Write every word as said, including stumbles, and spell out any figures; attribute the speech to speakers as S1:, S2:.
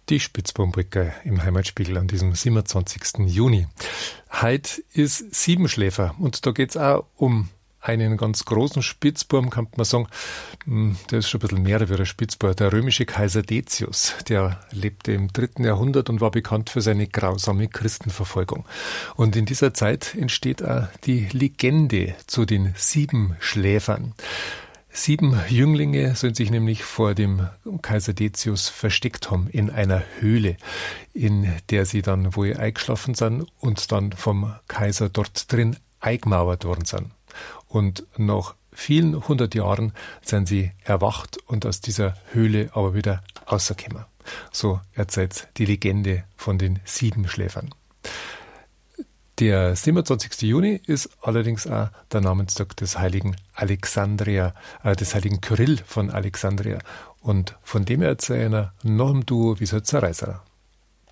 S1: Die Spitzbaumbrücke im Heimatspiegel an diesem siebenundzwanzigsten Juni. Heute ist Siebenschläfer und da geht's auch um einen ganz großen Spitzbum, kann man sagen. Der ist schon ein bisschen mehr wie ein Spitzbub. Der römische Kaiser Decius, der lebte im dritten Jahrhundert und war bekannt für seine grausame Christenverfolgung. Und in dieser Zeit entsteht auch die Legende zu den Siebenschläfern. Sieben Jünglinge sollen sich nämlich vor dem Kaiser Decius versteckt haben in einer Höhle, in der sie dann wohl eingeschlafen sind und dann vom Kaiser dort drin eingemauert worden sind. Und nach vielen hundert Jahren sind sie erwacht und aus dieser Höhle aber wieder rausgekommen. So erzählt die Legende von den Siebenschläfern. Der siebenundzwanzigste Juni ist allerdings auch der Namenstag des heiligen Alexandria, äh, des heiligen Kyrill von Alexandria. Und von dem erzählen wir noch im Duo, wie es halt zerreißt.